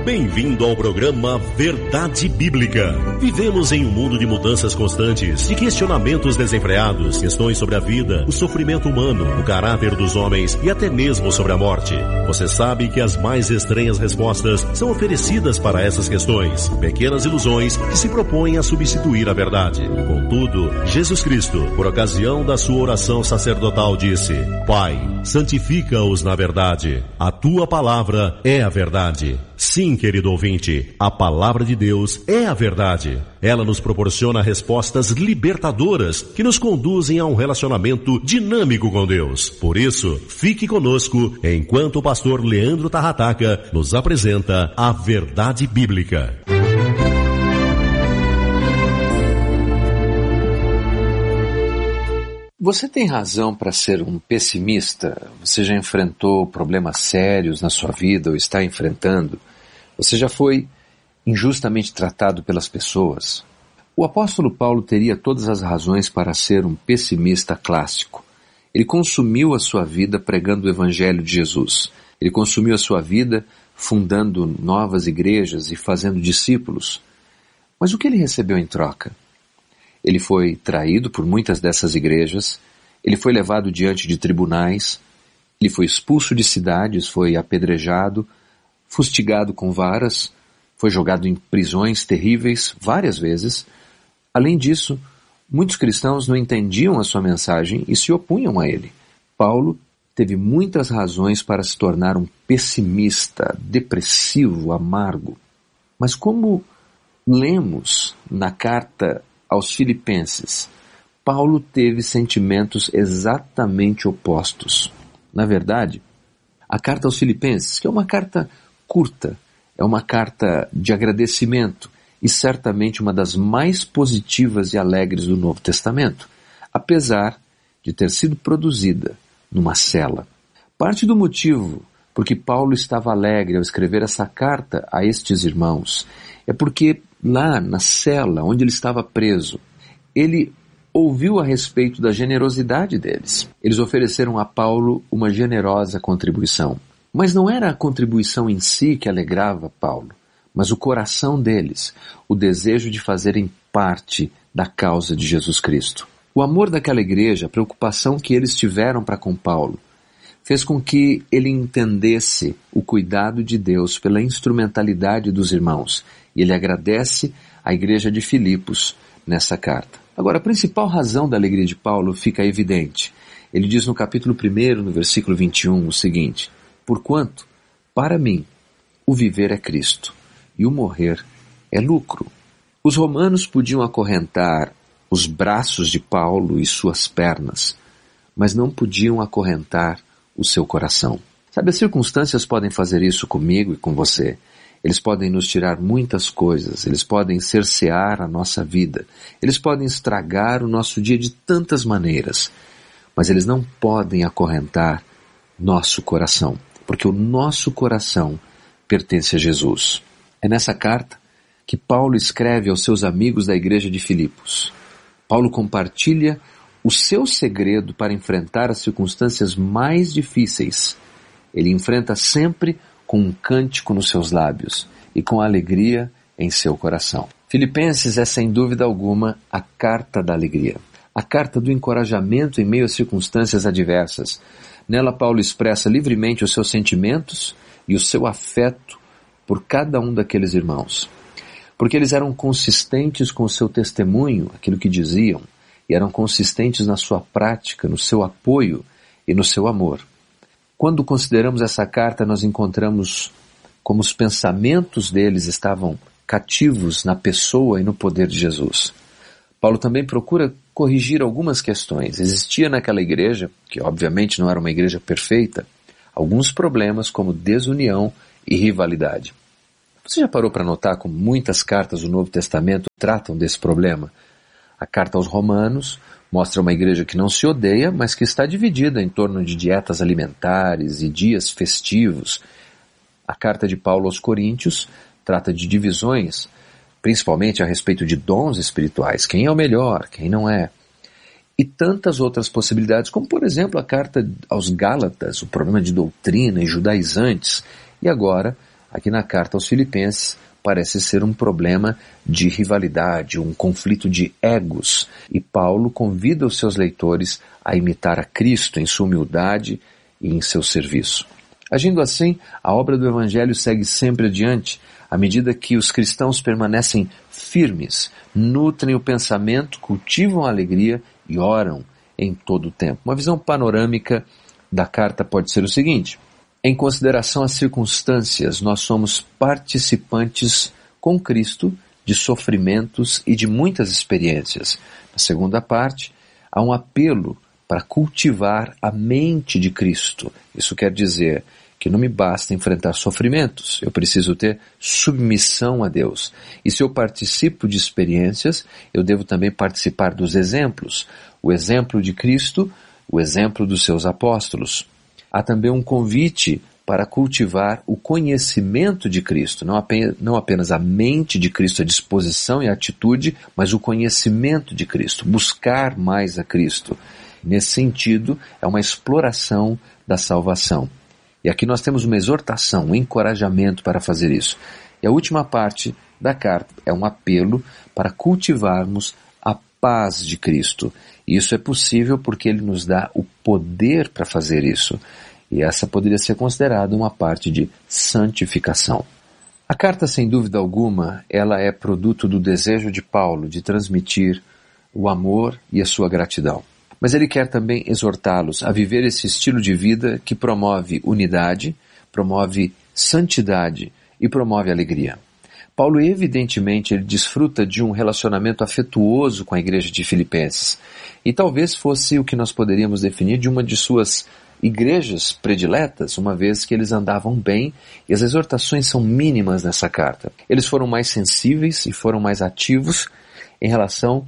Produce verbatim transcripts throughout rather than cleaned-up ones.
Bem-vindo ao programa Verdade Bíblica. Vivemos em um mundo de mudanças constantes, de questionamentos desenfreados, questões sobre a vida, o sofrimento humano, o caráter dos homens e até mesmo sobre a morte. Você sabe que as mais estranhas respostas são oferecidas para essas questões, pequenas ilusões que se propõem a substituir a verdade. Contudo, Jesus Cristo, por ocasião da sua oração sacerdotal, disse: Pai, santifica-os na verdade. A tua palavra é a verdade. Sim, querido ouvinte, a palavra de Deus é a verdade. Ela nos proporciona respostas libertadoras que nos conduzem a um relacionamento dinâmico com Deus. Por isso, fique conosco enquanto o pastor Leandro Tarrataca nos apresenta a Verdade Bíblica. Você tem razão para ser um pessimista? Você já enfrentou problemas sérios na sua vida ou está enfrentando? Você já foi injustamente tratado pelas pessoas? O apóstolo Paulo teria todas as razões para ser um pessimista clássico. Ele consumiu a sua vida pregando o evangelho de Jesus. Ele consumiu a sua vida fundando novas igrejas e fazendo discípulos. Mas o que ele recebeu em troca? Ele foi traído por muitas dessas igrejas, ele foi levado diante de tribunais, ele foi expulso de cidades, foi apedrejado, fustigado com varas, foi jogado em prisões terríveis várias vezes. Além disso, muitos cristãos não entendiam a sua mensagem e se opunham a ele. Paulo teve muitas razões para se tornar um pessimista, depressivo, amargo. Mas como lemos na carta aos Filipenses, Paulo teve sentimentos exatamente opostos. Na verdade, a carta aos Filipenses, que é uma carta curta, é uma carta de agradecimento e certamente uma das mais positivas e alegres do Novo Testamento, apesar de ter sido produzida numa cela. Parte do motivo por que Paulo estava alegre ao escrever essa carta a estes irmãos é porque lá na cela onde ele estava preso, ele ouviu a respeito da generosidade deles. Eles ofereceram a Paulo uma generosa contribuição. Mas não era a contribuição em si que alegrava Paulo, mas o coração deles, o desejo de fazerem parte da causa de Jesus Cristo. O amor daquela igreja, a preocupação que eles tiveram para com Paulo, fez com que ele entendesse o cuidado de Deus pela instrumentalidade dos irmãos. E ele agradece à igreja de Filipos nessa carta. Agora, a principal razão da alegria de Paulo fica evidente. Ele diz no capítulo primeiro, no versículo vinte e um, o seguinte: Porquanto, para mim, o viver é Cristo, e o morrer é lucro. Os romanos podiam acorrentar os braços de Paulo e suas pernas, mas não podiam acorrentar o seu coração. Sabe, as circunstâncias podem fazer isso comigo e com você. Eles podem nos tirar muitas coisas, eles podem cercear a nossa vida, eles podem estragar o nosso dia de tantas maneiras, mas eles não podem acorrentar nosso coração, porque o nosso coração pertence a Jesus. É nessa carta que Paulo escreve aos seus amigos da igreja de Filipos. Paulo compartilha o seu segredo para enfrentar as circunstâncias mais difíceis. Ele enfrenta sempre com um cântico nos seus lábios e com alegria em seu coração. Filipenses é, sem dúvida alguma, a carta da alegria, a carta do encorajamento em meio às circunstâncias adversas. Nela, Paulo expressa livremente os seus sentimentos e o seu afeto por cada um daqueles irmãos, porque eles eram consistentes com o seu testemunho, aquilo que diziam, e eram consistentes na sua prática, no seu apoio e no seu amor. Quando consideramos essa carta, nós encontramos como os pensamentos deles estavam cativos na pessoa e no poder de Jesus. Paulo também procura corrigir algumas questões. Existia naquela igreja, que obviamente não era uma igreja perfeita, alguns problemas como desunião e rivalidade. Você já parou para notar como muitas cartas do Novo Testamento tratam desse problema? A carta aos Romanos mostra uma igreja que não se odeia, mas que está dividida em torno de dietas alimentares e dias festivos. A carta de Paulo aos Coríntios trata de divisões, principalmente a respeito de dons espirituais, quem é o melhor, quem não é. E tantas outras possibilidades, como por exemplo a carta aos Gálatas, o problema de doutrina e judaizantes. E agora Aqui na carta aos Filipenses parece ser um problema de rivalidade, um conflito de egos. E Paulo convida os seus leitores a imitar a Cristo em sua humildade e em seu serviço. Agindo assim, a obra do Evangelho segue sempre adiante, à medida que os cristãos permanecem firmes, nutrem o pensamento, cultivam a alegria e oram em todo o tempo. Uma visão panorâmica da carta pode ser o seguinte: em consideração às circunstâncias, nós somos participantes com Cristo de sofrimentos e de muitas experiências. Na segunda parte, há um apelo para cultivar a mente de Cristo. Isso quer dizer que não me basta enfrentar sofrimentos, eu preciso ter submissão a Deus. E se eu participo de experiências, eu devo também participar dos exemplos. O exemplo de Cristo, o exemplo dos seus apóstolos. Há também um convite para cultivar o conhecimento de Cristo, não apenas, não apenas a mente de Cristo, a disposição e a atitude, mas o conhecimento de Cristo, buscar mais a Cristo. Nesse sentido, é uma exploração da salvação. E aqui nós temos uma exortação, um encorajamento para fazer isso. E a última parte da carta é um apelo para cultivarmos a paz de Cristo. E isso é possível porque Ele nos dá o poder para fazer isso. E essa poderia ser considerada uma parte de santificação. A carta, sem dúvida alguma, ela é produto do desejo de Paulo de transmitir o amor e a sua gratidão. Mas ele quer também exortá-los a viver esse estilo de vida que promove unidade, promove santidade e promove alegria. Paulo, evidentemente, ele desfruta de um relacionamento afetuoso com a igreja de Filipenses. E talvez fosse o que nós poderíamos definir de uma de suas igrejas prediletas, uma vez que eles andavam bem e as exortações são mínimas nessa carta. Eles foram mais sensíveis e foram mais ativos em relação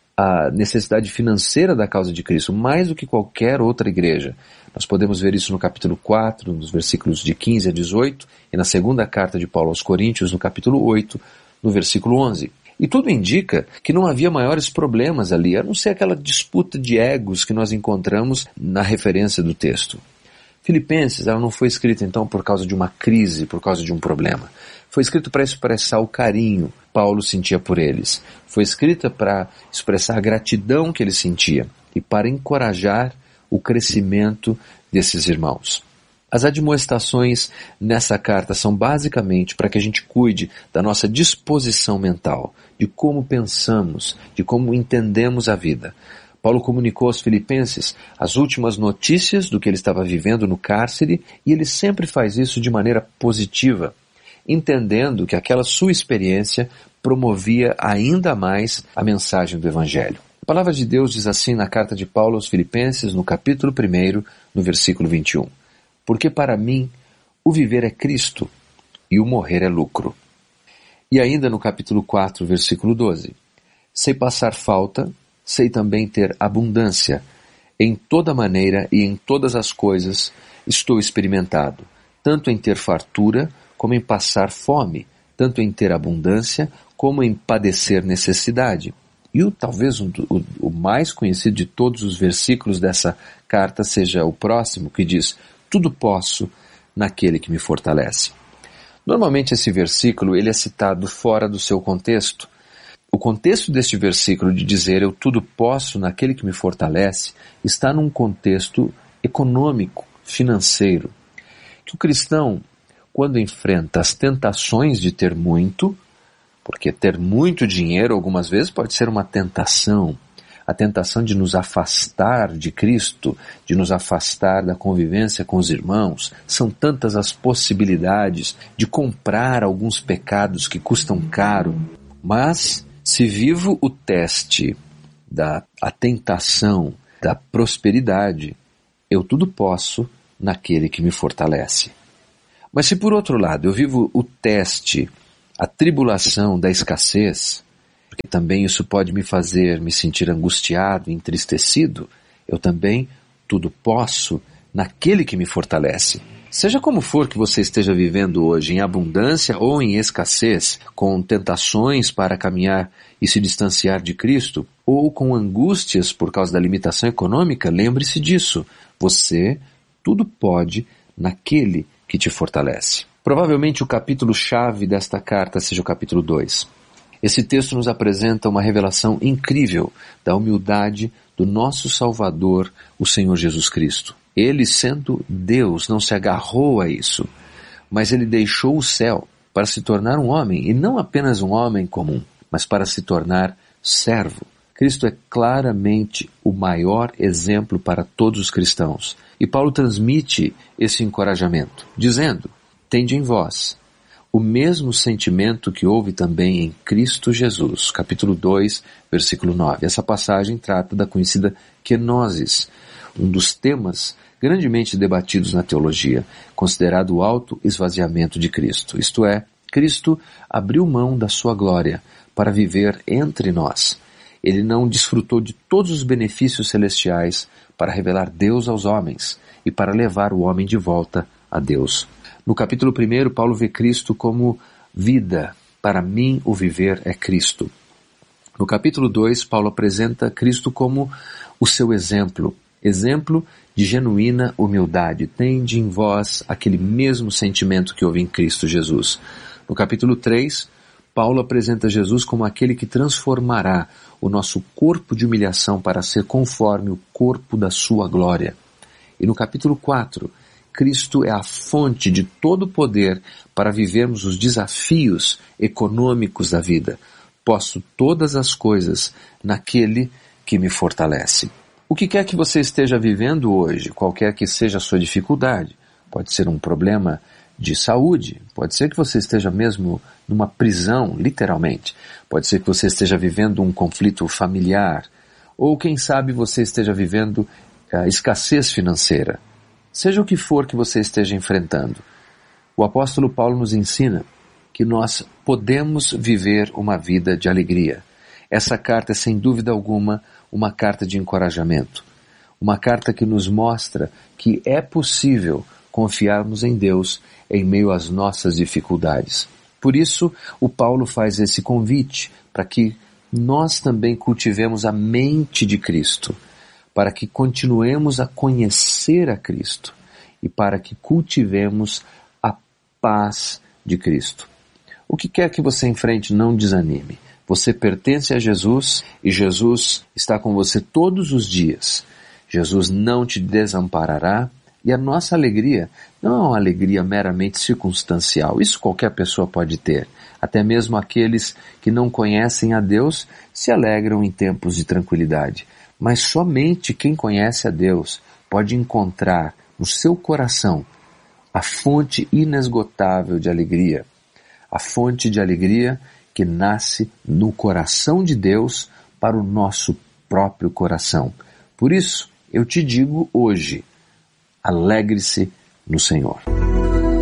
a necessidade financeira da causa de Cristo, mais do que qualquer outra igreja. Nós podemos ver isso no capítulo quatro, nos versículos de quinze a dezoito, e na segunda carta de Paulo aos Coríntios, no capítulo oito, no versículo onze. E tudo indica que não havia maiores problemas ali, a não ser aquela disputa de egos que nós encontramos na referência do texto. Filipenses, ela não foi escrita então por causa de uma crise, por causa de um problema. Foi escrito para expressar o carinho que Paulo sentia por eles. Foi escrita para expressar a gratidão que ele sentia e para encorajar o crescimento desses irmãos. As admoestações nessa carta são basicamente para que a gente cuide da nossa disposição mental, de como pensamos, de como entendemos a vida. Paulo comunicou aos Filipenses as últimas notícias do que ele estava vivendo no cárcere e ele sempre faz isso de maneira positiva, entendendo que aquela sua experiência promovia ainda mais a mensagem do Evangelho. A palavra de Deus diz assim na carta de Paulo aos Filipenses, no capítulo primeiro, no versículo vinte e um. Porque para mim o viver é Cristo e o morrer é lucro. E ainda no capítulo quatro, versículo doze. Sei passar falta, sei também ter abundância. Em toda maneira e em todas as coisas estou experimentado, tanto em ter fartura como em passar fome, tanto em ter abundância como em padecer necessidade. E o, talvez um, o, o mais conhecido de todos os versículos dessa carta seja o próximo, que diz: tudo posso naquele que me fortalece. Normalmente esse versículo ele é citado fora do seu contexto. O contexto deste versículo de dizer eu tudo posso naquele que me fortalece está num contexto econômico, financeiro. Que o cristão, quando enfrenta as tentações de ter muito, porque ter muito dinheiro algumas vezes pode ser uma tentação, a tentação de nos afastar de Cristo, de nos afastar da convivência com os irmãos. São tantas as possibilidades de comprar alguns pecados que custam caro. Mas, se vivo o teste da a tentação da prosperidade, eu tudo posso naquele que me fortalece. Mas se por outro lado eu vivo o teste, a tribulação da escassez, porque também isso pode me fazer me sentir angustiado, entristecido, eu também tudo posso naquele que me fortalece. Seja como for que você esteja vivendo hoje, em abundância ou em escassez, com tentações para caminhar e se distanciar de Cristo, ou com angústias por causa da limitação econômica, lembre-se disso. Você tudo pode naquele que te fortalece. Provavelmente o capítulo-chave desta carta seja o capítulo dois. Esse texto nos apresenta uma revelação incrível da humildade do nosso Salvador, o Senhor Jesus Cristo. Ele, sendo Deus, não se agarrou a isso, mas ele deixou o céu para se tornar um homem, e não apenas um homem comum, mas para se tornar servo. Cristo é claramente o maior exemplo para todos os cristãos. E Paulo transmite esse encorajamento, dizendo: tende em vós o mesmo sentimento que houve também em Cristo Jesus. Capítulo dois, versículo nove. Essa passagem trata da conhecida kenosis, um dos temas grandemente debatidos na teologia, considerado o auto-esvaziamento de Cristo. Isto é, Cristo abriu mão da sua glória para viver entre nós. Ele não desfrutou de todos os benefícios celestiais para revelar Deus aos homens e para levar o homem de volta a Deus. No capítulo primeiro, Paulo vê Cristo como vida. Para mim, o viver é Cristo. No capítulo dois, Paulo apresenta Cristo como o seu exemplo. Exemplo de genuína humildade. Tende em vós aquele mesmo sentimento que houve em Cristo Jesus. No capítulo três, Paulo apresenta Jesus como aquele que transformará o nosso corpo de humilhação para ser conforme o corpo da sua glória. E no capítulo quatro, Cristo é a fonte de todo o poder para vivermos os desafios econômicos da vida. Posso todas as coisas naquele que me fortalece. O que quer que você esteja vivendo hoje, qualquer que seja a sua dificuldade, pode ser um problema de saúde, pode ser que você esteja mesmo numa prisão, literalmente, pode ser que você esteja vivendo um conflito familiar, ou quem sabe você esteja vivendo a escassez financeira. Seja o que for que você esteja enfrentando, o apóstolo Paulo nos ensina que nós podemos viver uma vida de alegria. Essa carta é, sem dúvida alguma, uma carta de encorajamento, uma carta que nos mostra que é possível confiarmos em Deus em meio às nossas dificuldades. Por isso, o Paulo faz esse convite para que nós também cultivemos a mente de Cristo, para que continuemos a conhecer a Cristo e para que cultivemos a paz de Cristo. O que quer que você enfrente, não desanime. Você pertence a Jesus e Jesus está com você todos os dias. Jesus não te desamparará e a nossa alegria não é uma alegria meramente circunstancial. Isso qualquer pessoa pode ter. Até mesmo aqueles que não conhecem a Deus se alegram em tempos de tranquilidade. Mas somente quem conhece a Deus pode encontrar no seu coração a fonte inesgotável de alegria. A fonte de alegria que nasce no coração de Deus para o nosso próprio coração. Por isso, eu te digo hoje, alegre-se no Senhor.